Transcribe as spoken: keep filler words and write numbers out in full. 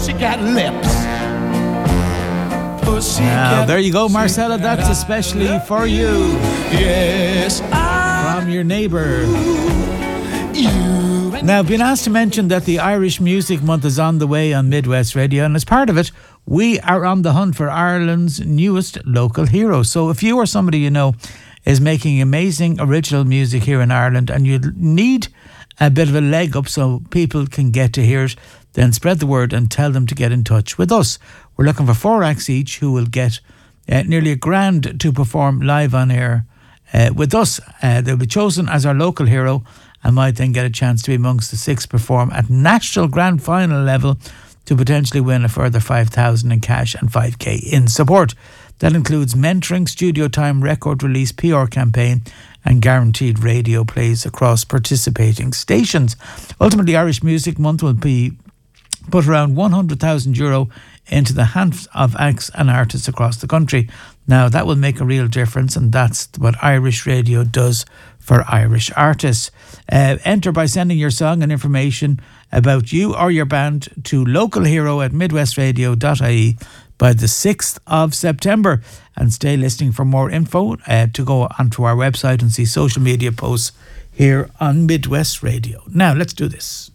pussycat lips. Now, there you go, Marcella. That's especially for you. Yes, I From your neighbour. you. Now, I've been asked to mention that the Irish Music Month is on the way on Midwest Radio, and as part of it, we are on the hunt for Ireland's newest local hero. So if you or somebody you know is making amazing original music here in Ireland and you need a bit of a leg up so people can get to hear it, then spread the word and tell them to get in touch with us. We're looking for four acts each who will get uh, nearly a grand to perform live on air uh, with us. Uh, they'll be chosen as our local hero and might then get a chance to be amongst the six perform at national grand final level to potentially win a further five thousand in cash and five K in support. That includes mentoring, studio time, record release, P R campaign and guaranteed radio plays across participating stations. Ultimately, Irish Music Month will be put around one hundred thousand euro into the hands of acts and artists across the country. Now, that will make a real difference, and that's what Irish Radio does for Irish artists. Uh, enter by sending your song and information about you or your band to localhero at midwestradio dot I E by the sixth of September, and stay listening for more info uh, to go onto our website and see social media posts here on Midwest Radio. Now, let's do this.